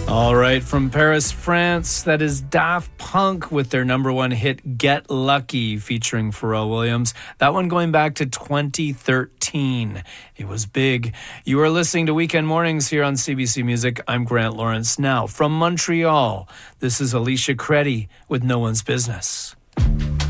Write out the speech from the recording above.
All right, from Paris, France, that is Daft Punk with their number one hit, Get Lucky, featuring Pharrell Williams. That one going back to 2013. It was big. You are listening to Weekend Mornings here on CBC Music. I'm Grant Lawrence. Now, from Montreal, this is Alicia Creddy with No One's Business.